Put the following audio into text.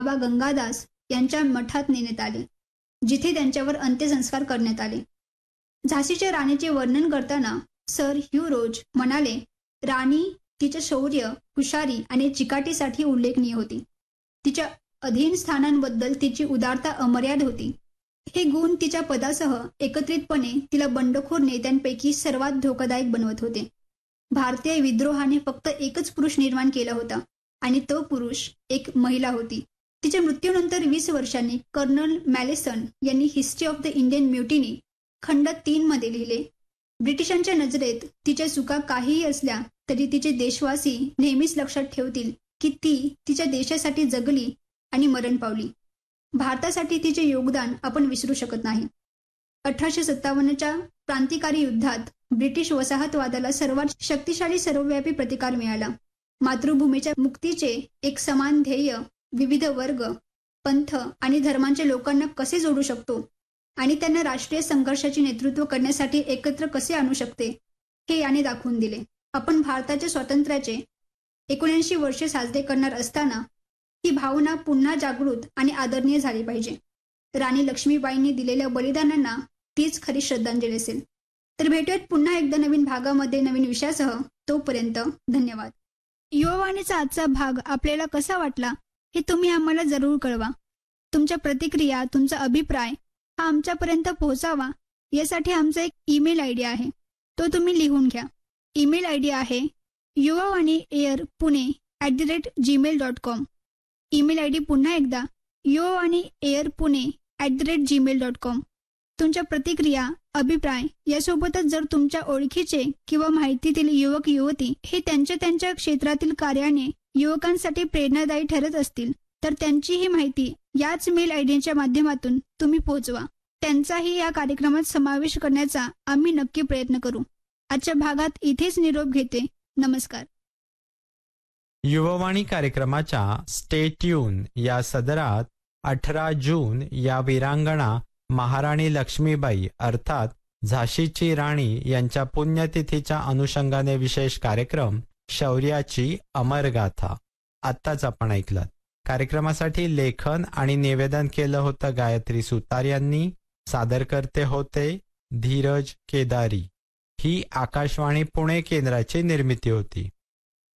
बाबा गंगादास यांच्या मठात नेण्यात आले, जिथे त्यांच्यावर अंत्यसंस्कार करण्यात आले. झाशीच्या राणीचे वर्णन करताना सर ह्यू रोज म्हणाले, राणी तिच्या शौर्य, हुशारी आणि चिकाटीसाठी उल्लेखनीय होती. तिच्या अधीन स्थानांबद्दल तिची उदारता अमर्याद होती. हे गुण तिच्या पदासह एकत्रितपणे तिला बंडखोर नेत्यांपैकी सर्वात धोकादायक बनवत होते. भारतीय विद्रोहाने फक्त एकच पुरुष निर्माण केला होता आणि तो पुरुष एक महिला होती. तिच्या मृत्यूनंतर 20 वर्षांनी कर्नल मॅलेसन यांनी history of the Indian mutiny खंड 3 मध्ये लिहिले, ब्रिटिशांच्या नजरेत तिच्या चुका काहीही असल्या तरी तिचे देशवासी नेहमीच लक्षात ठेवतील की ती तिच्या देशासाठी जगली आणि मरण पावली. भारतासाठी तिचे योगदान आपण विसरू शकत नाही. 1857च्या क्रांतिकारी युद्धात ब्रिटिश वसाहतवादाला सर्वात शक्तिशाली सर्वव्यापी प्रतिकार मिळाला. मातृभूमीच्या मुक्तीचे एक समान ध्येय विविध वर्ग, पंथ आणि धर्मांच्या लोकांना कसे जोडू शकतो आणि त्यांना राष्ट्रीय संघर्षाचे नेतृत्व करण्यासाठी एकत्र कसे आणू शकते हे याने दाखवून दिले. आपण भारताच्या स्वातंत्र्याचे 79 वर्षे साजरे करणार असताना ही भावना पुन्हा जागृत आणि आदरणीय झाली पाहिजे. राणी लक्ष्मीबाईंनी दिलेल्या बलिदानांना तीच खरी श्रद्धांजली असेल. तर भेटूयात पुन्हा एकदा नवीन भागामध्ये नवीन विषयासह. तोपर्यंत धन्यवाद. युवावाणीचा आजचा भाग आपल्याला कसा वाटला हे तुम्ही आम्हाला जरूर कळवा. तुमच्या प्रतिक्रिया, तुमचा अभिप्राय हा आमच्यापर्यंत पोहोचावा यासाठी आमचा एक ईमेल आयडी आहे, तो तुम्ही लिहून घ्या. ईमेल आयडी आहे yuvavaniyarpune@gmail.com. ईमेल आयडी पुन्हा एकदा yuvavaniyarpune@gmail.com. तुमच्या प्रतिक्रिया, अभिप्राय यासोबतच जर तुमच्या ओळखीचे किंवा माहितीतील युवक युवती हे त्यांच्या क्षेत्रातील कार्याने युवकांसाठी प्रेरणादायी ठरत असतील तर त्यांचीही माहिती याच मेल आयडीच्या माध्यमातून तुम्ही पोहोचवा. त्यांचाही या कार्यक्रमात समावेश करण्याचा आम्ही नक्की प्रयत्न करू. आजच्या भागात इथेच निरोप घेते. नमस्कार. युववाणी कार्यक्रमाच्या स्टे ट्यून या सदरात 18 जून या वीरांगणा महाराणी लक्ष्मीबाई अर्थात झाशीची राणी यांच्या पुण्यतिथीच्या अनुषंगाने विशेष कार्यक्रम शौर्याची अमरगाथा आत्ताच आपण ऐकलात. कार्यक्रमासाठी लेखन आणि निवेदन केलं होतं गायत्री सुतार यांनी. सादरकर्ते होते धीरज केदारी. ही आकाशवाणी पुणे केंद्राची निर्मिती होती.